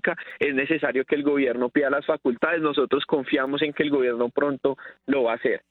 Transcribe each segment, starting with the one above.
República, es necesario que el gobierno pida las facultades. Nosotros confiamos en que el gobierno pronto lo va a hacer.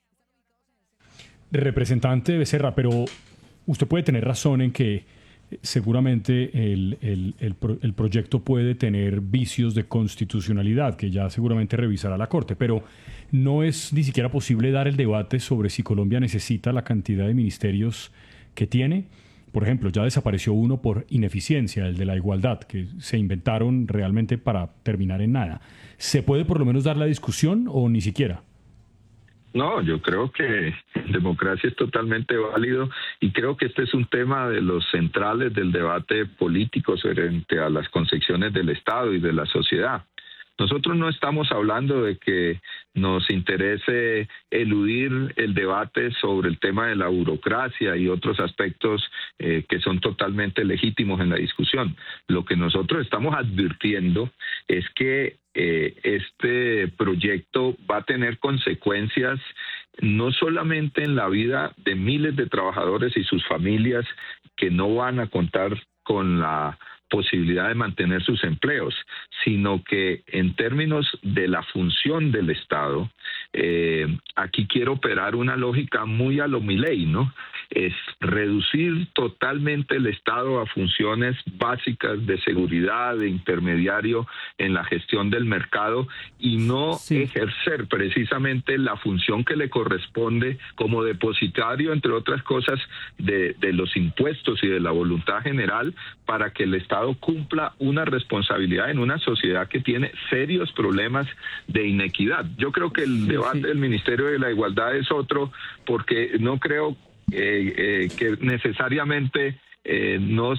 Representante Becerra, pero usted puede tener razón en que seguramente el proyecto puede tener vicios de constitucionalidad que ya seguramente revisará la Corte, pero no es ni siquiera posible dar el debate sobre si Colombia necesita la cantidad de ministerios que tiene. Por ejemplo, ya desapareció uno por ineficiencia, el de la igualdad, que se inventaron realmente para terminar en nada. ¿Se puede por lo menos dar la discusión o ni siquiera? No, yo creo que democracia es totalmente válido y creo que este es un tema de los centrales del debate político frente a las concepciones del Estado y de la sociedad. Nosotros no estamos hablando de que nos interese eludir el debate sobre el tema de la burocracia y otros aspectos que son totalmente legítimos en la discusión. Lo que nosotros estamos advirtiendo es que este proyecto va a tener consecuencias no solamente en la vida de miles de trabajadores y sus familias que no van a contar con la posibilidad de mantener sus empleos, sino que en términos de la función del Estado, aquí quiero operar una lógica muy a lo Milei, ¿no? Es reducir totalmente el Estado a funciones básicas de seguridad, de intermediario en la gestión del mercado y no ejercer precisamente la función que le corresponde como depositario, entre otras cosas, de los impuestos y de la voluntad general para que el Estado cumpla una responsabilidad en una sociedad que tiene serios problemas de inequidad. Yo creo que el debate del Ministerio de la Igualdad es otro, porque no creo que necesariamente no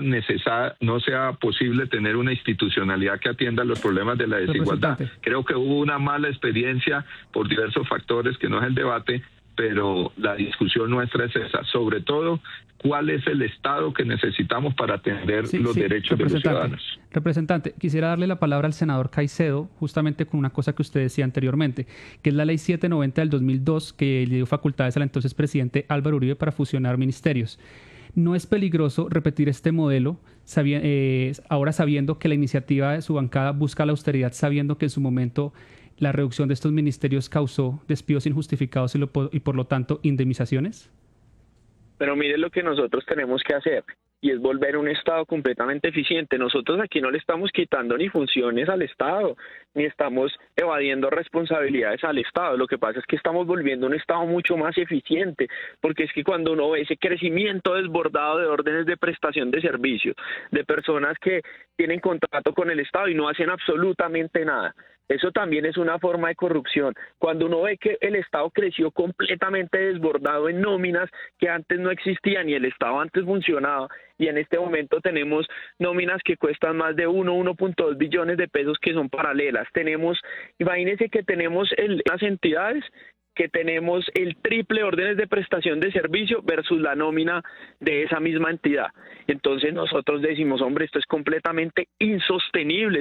sea posible tener una institucionalidad que atienda los problemas de la desigualdad. Creo que hubo una mala experiencia por diversos factores que no es el debate, pero la discusión nuestra es esa, sobre todo cuál es el Estado que necesitamos para atender los derechos de los ciudadanos. Representante, quisiera darle la palabra al senador Caicedo, justamente con una cosa que usted decía anteriormente, que es la ley 790 del 2002, que le dio facultades al entonces presidente Álvaro Uribe para fusionar ministerios. ¿No es peligroso repetir este modelo ahora sabiendo que la iniciativa de su bancada busca la austeridad, sabiendo que en su momento la reducción de estos ministerios causó despidos injustificados y por lo tanto indemnizaciones? Pero mire lo que nosotros tenemos que hacer, y es volver un Estado completamente eficiente. Nosotros aquí no le estamos quitando ni funciones al Estado, ni estamos evadiendo responsabilidades al Estado. Lo que pasa es que estamos volviendo un Estado mucho más eficiente, porque es que cuando uno ve ese crecimiento desbordado de órdenes de prestación de servicios, de personas que tienen contrato con el Estado y no hacen absolutamente nada, eso también es una forma de corrupción. Cuando uno ve que el Estado creció completamente desbordado en nóminas que antes no existían y el Estado antes funcionaba, y en este momento tenemos nóminas que cuestan más de 1.2 billones de pesos que son paralelas. Imagínense que tenemos las entidades que tenemos el triple órdenes de prestación de servicio versus la nómina de esa misma entidad. Entonces nosotros decimos, hombre, esto es completamente insostenible,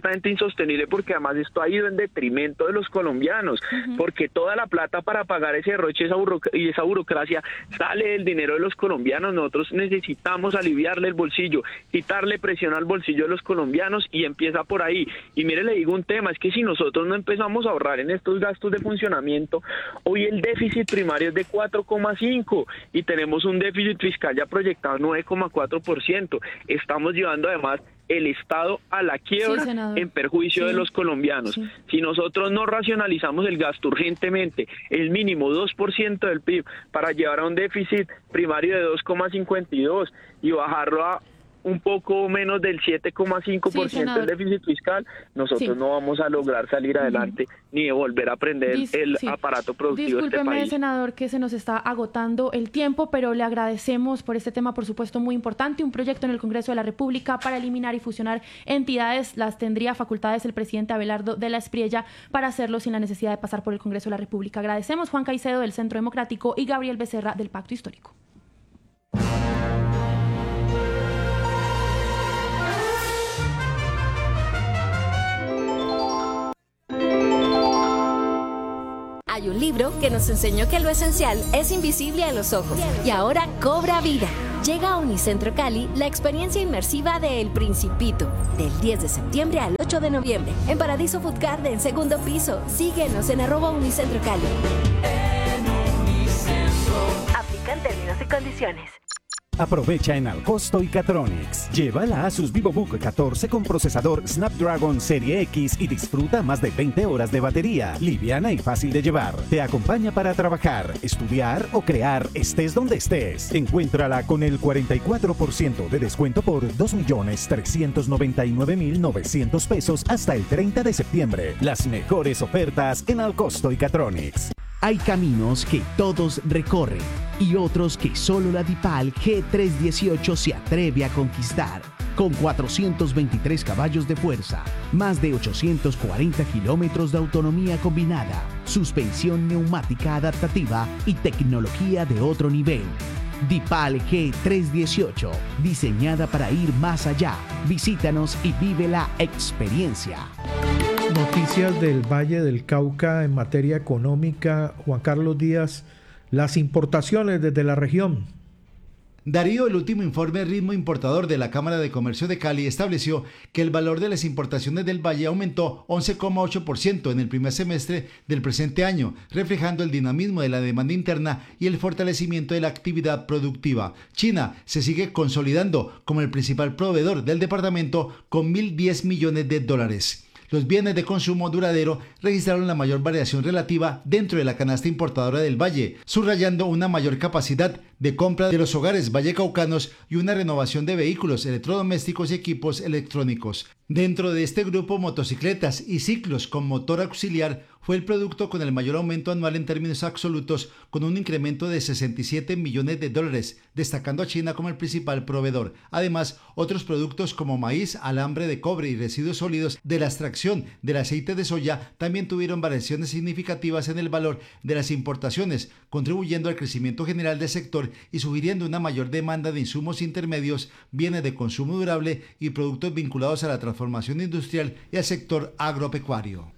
porque además esto ha ido en detrimento de los colombianos, porque toda la plata para pagar ese derroche y esa burocracia sale del dinero de los colombianos. Nosotros necesitamos aliviarle el bolsillo, quitarle presión al bolsillo de los colombianos, y empieza por ahí. Y mire, le digo un tema, es que si nosotros no empezamos a ahorrar en estos gastos de funcionamiento, hoy el déficit primario es de 4,5 y tenemos un déficit fiscal ya proyectado 9,4%. Estamos llevando además el Estado a la quiebra en perjuicio de los colombianos. Si nosotros no racionalizamos el gasto urgentemente, el mínimo 2% del PIB, para llevar a un déficit primario de 2,52 y bajarlo a un poco menos del 7,5% del déficit fiscal, nosotros no vamos a lograr salir adelante ni volver a aprender el aparato productivo de este país. Discúlpeme, senador, que se nos está agotando el tiempo, pero le agradecemos por este tema, por supuesto, muy importante. Un proyecto en el Congreso de la República para eliminar y fusionar entidades. Las tendría facultades el presidente Abelardo de la Espriella para hacerlo sin la necesidad de pasar por el Congreso de la República. Agradecemos Juan Caicedo del Centro Democrático y Gabriel Becerra del Pacto Histórico. Hay un libro que nos enseñó que lo esencial es invisible a los ojos y ahora cobra vida. Llega a Unicentro Cali la experiencia inmersiva de El Principito, del 10 de septiembre al 8 8 de noviembre en Paradiso Food Garden, segundo piso. Síguenos en @UnicentroCali. Aplican términos y condiciones. Aprovecha en Alcosto y Catronics. Lleva la Asus VivoBook 14 con procesador Snapdragon Serie X y disfruta más de 20 horas de batería, liviana y fácil de llevar. Te acompaña para trabajar, estudiar o crear, estés donde estés. Encuéntrala con el 44% de descuento por 2.399.900 pesos hasta el 30 de septiembre. Las mejores ofertas en Alcosto y Catronics. Hay caminos que todos recorren y otros que solo la DIPAL G318 se atreve a conquistar. Con 423 caballos de fuerza, más de 840 kilómetros de autonomía combinada, suspensión neumática adaptativa y tecnología de otro nivel. DIPAL G318, diseñada para ir más allá. Visítanos y vive la experiencia. Noticias del Valle del Cauca en materia económica. Juan Carlos Díaz, las importaciones desde la región. Darío, el último informe Ritmo Importador de la Cámara de Comercio de Cali estableció que el valor de las importaciones del Valle aumentó 11,8% en el primer semestre del presente año, reflejando el dinamismo de la demanda interna y el fortalecimiento de la actividad productiva. China se sigue consolidando como el principal proveedor del departamento con 1.010 millones de dólares. Los bienes de consumo duradero registraron la mayor variación relativa dentro de la canasta importadora del Valle, subrayando una mayor capacidad de compra de los hogares vallecaucanos y una renovación de vehículos, electrodomésticos y equipos electrónicos. Dentro de este grupo, motocicletas y ciclos con motor auxiliar fue el producto con el mayor aumento anual en términos absolutos, con un incremento de 67 millones de dólares, destacando a China como el principal proveedor. Además, otros productos como maíz, alambre de cobre y residuos sólidos de la extracción del aceite de soya también tuvieron variaciones significativas en el valor de las importaciones, contribuyendo al crecimiento general del sector y sugiriendo una mayor demanda de insumos intermedios, bienes de consumo durable y productos vinculados a la transformación industrial y al sector agropecuario.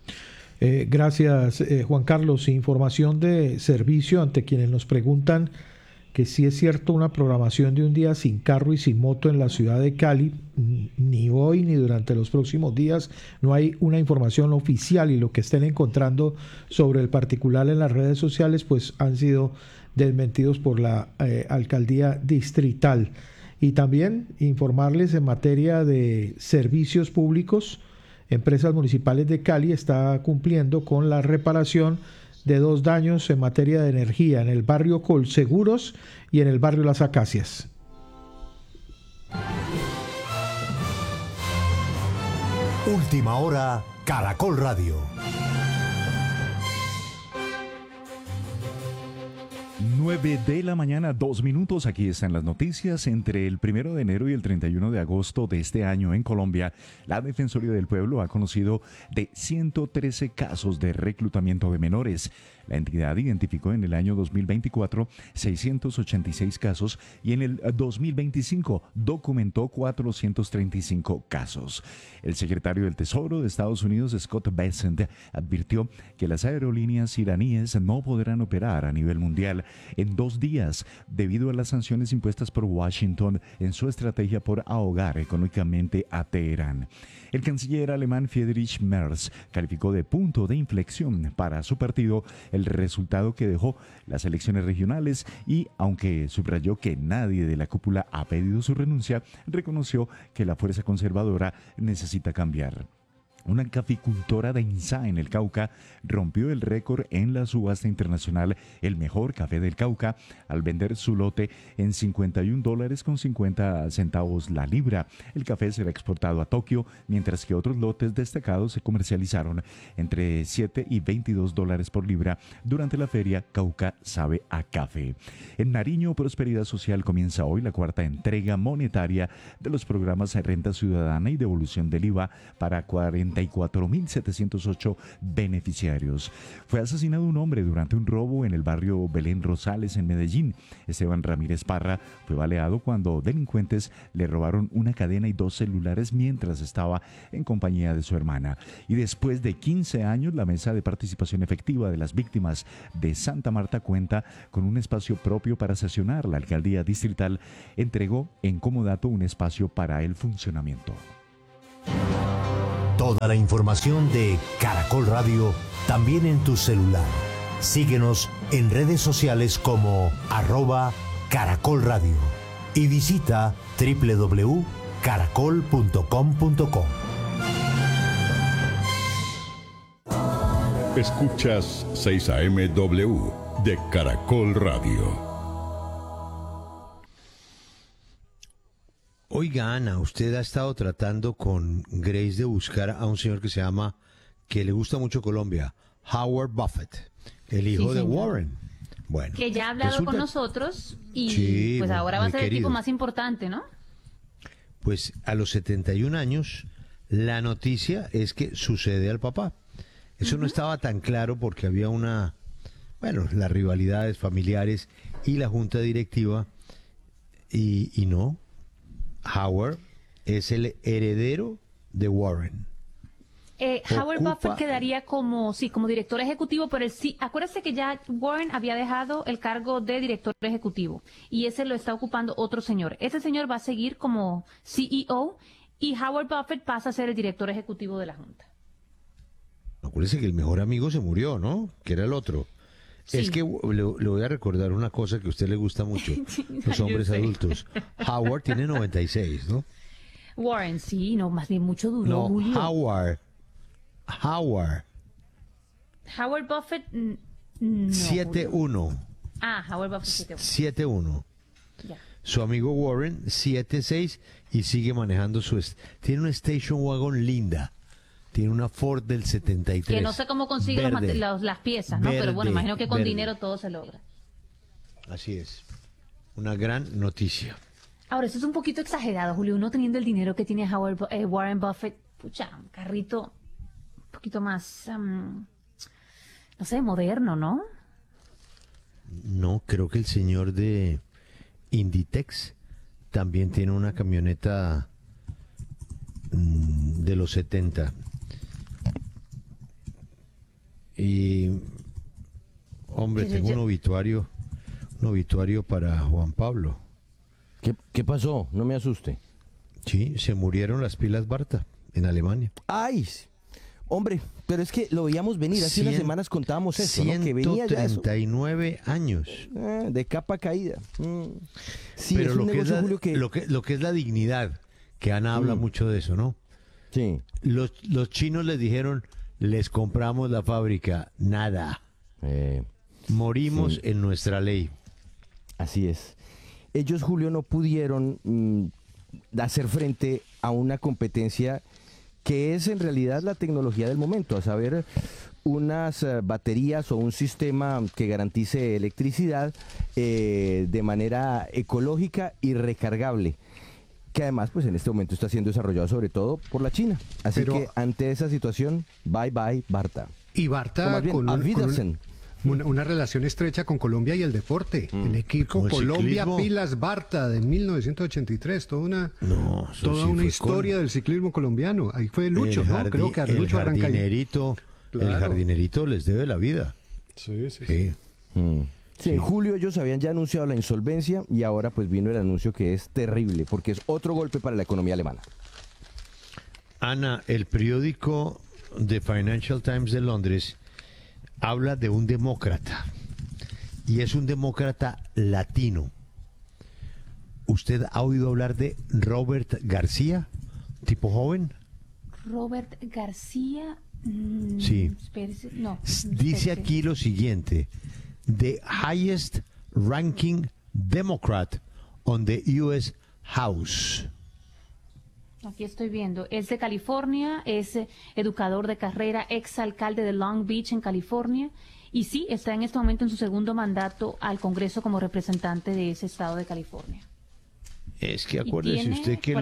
Gracias, Juan Carlos. Información de servicio ante quienes nos preguntan que si es cierto una programación de un día sin carro y sin moto en la ciudad de Cali. Ni hoy ni durante los próximos días no hay una información oficial, y lo que estén encontrando sobre el particular en las redes sociales pues han sido desmentidos por la alcaldía distrital. Y también informarles en materia de servicios públicos. Empresas Municipales de Cali está cumpliendo con la reparación de 2 daños en materia de energía en el barrio Colseguros y en el barrio Las Acacias. Última hora, Caracol Radio. 9 de la mañana, 2 minutos. Aquí están las noticias. Entre el 1 de enero y el 31 de agosto de este año en Colombia, la Defensoría del Pueblo ha conocido de 113 casos de reclutamiento de menores. La entidad identificó en el año 2024 686 casos y en el 2025 documentó 435 casos. El secretario del Tesoro de Estados Unidos, Scott Bessent, advirtió que las aerolíneas iraníes no podrán operar a nivel mundial en 2 días debido a las sanciones impuestas por Washington en su estrategia por ahogar económicamente a Teherán. El canciller alemán Friedrich Merz calificó de punto de inflexión para su partido el resultado que dejó las elecciones regionales y, aunque subrayó que nadie de la cúpula ha pedido su renuncia, reconoció que la fuerza conservadora necesita cambiar. Una caficultora de Insá, en el Cauca, rompió el récord en la subasta internacional El Mejor Café del Cauca al vender su lote en $51.50 la libra. El café será exportado a Tokio, mientras que otros lotes destacados se comercializaron entre $7 y $22 por libra durante la feria Cauca Sabe a Café. En Nariño, Prosperidad Social comienza hoy la 4ª entrega monetaria de los programas de Renta Ciudadana y Devolución del IVA para 44.708 beneficiarios. Fue asesinado un hombre durante un robo en el barrio Belén Rosales, en Medellín. Esteban Ramírez Parra fue baleado cuando delincuentes le robaron una cadena y 2 celulares mientras estaba en compañía de su hermana. Y después de 15 años, la Mesa de Participación Efectiva de las Víctimas de Santa Marta cuenta con un espacio propio para sesionar. La alcaldía distrital entregó en comodato un espacio para el funcionamiento. Toda la información de Caracol Radio también en tu celular. Síguenos en redes sociales como @Caracol Radio y visita www.caracol.com.co. Escuchas 6 AM/W de Caracol Radio. Oiga, Ana, usted ha estado tratando con Grace de buscar a un señor que se llama, que le gusta mucho Colombia, Howard Buffett, el hijo de Warren. Bueno, que ya ha hablado con nosotros y sí, pues ahora va a ser querido. el tipo más importante, ¿no? Pues a los 71 años, la noticia es que sucede al papá. Eso no estaba tan claro porque había las rivalidades familiares y la junta directiva, y no. Howard es el heredero de Warren. Howard Buffett quedaría como director ejecutivo, pero acuérdese que ya Warren había dejado el cargo de director ejecutivo y ese lo está ocupando otro señor. Ese señor va a seguir como CEO y Howard Buffett pasa a ser el director ejecutivo de la junta. Acuérdese que el mejor amigo se murió, ¿no? Que era el otro. Sí. Es que le voy a recordar una cosa que a usted le gusta mucho, los hombres adultos. Howard tiene 96, ¿no? Warren, sí, no, más bien mucho duro. No, Julio. Howard. Howard Buffett, no. 7-1. Howard Buffett 7-1. Ya. Su amigo Warren, 7-6, y sigue manejando tiene una station wagon linda. Tiene una Ford del 73. Que no sé cómo consigue las piezas, ¿no? Pero bueno, imagino que con dinero todo se logra. Así es. Una gran noticia. Ahora, eso es un poquito exagerado, Julio. Uno teniendo el dinero que tiene Warren Buffett, pucha, un carrito un poquito más, no sé, moderno, ¿no? No, creo que el señor de Inditex también tiene una camioneta de los 70. Y, hombre, pero tengo un obituario para Juan Pablo. ¿Qué pasó? No me asuste. Sí, se murieron las pilas Barta en Alemania. ¡Ay! Hombre, pero es que lo veíamos venir. Hace unas semanas contábamos eso, ¿no? Que venía ya 139 años. De capa caída. Sí, pero es un negocio, Julio, que... lo que es la dignidad, que Ana habla mucho de eso, ¿no? Sí. Los chinos les dijeron, les compramos la fábrica. Nada. Morimos en nuestra ley. Así es. Ellos, Julio, no pudieron hacer frente a una competencia que es en realidad la tecnología del momento, a saber, unas baterías o un sistema que garantice electricidad de manera ecológica y recargable, que además pues en este momento está siendo desarrollado sobre todo por la China. Así que ante esa situación, bye bye Barta. Y Barta con una relación estrecha con Colombia y el deporte. El equipo Colombia Pilas Barta de 1983, toda una historia del ciclismo colombiano. Ahí fue Lucho, ¿no? Creo que Lucho arranca ahí. El jardinerito les debe la vida. Sí. Sí, en julio ellos habían ya anunciado la insolvencia y ahora pues vino el anuncio que es terrible porque es otro golpe para la economía alemana. Ana, el periódico The Financial Times de Londres habla de un demócrata y es un demócrata latino. ¿Usted ha oído hablar de Robert García, tipo joven? Robert García. Sí. Espérese, no. Dice aquí lo siguiente: the highest ranking Democrat on the U.S. House. Aquí estoy viendo. Es de California, es educador de carrera, exalcalde de Long Beach en California. Y sí, está en este momento en su segundo mandato al Congreso como representante de ese estado de California. Es que acuérdese usted que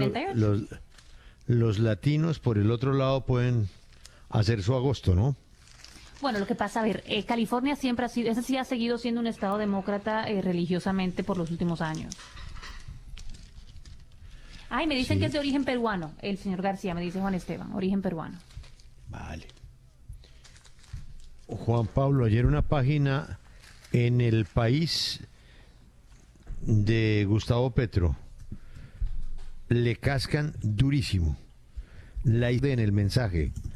los latinos por el otro lado pueden hacer su agosto, ¿no? Bueno, lo que pasa, a ver, California siempre ha sido, ese sí ha seguido siendo un estado demócrata religiosamente por los últimos años. Ay, me dicen que es de origen peruano, el señor García, me dice Juan Esteban, origen peruano. Vale. Juan Pablo, ayer una página en El País de Gustavo Petro le cascan durísimo. la idea en el mensaje.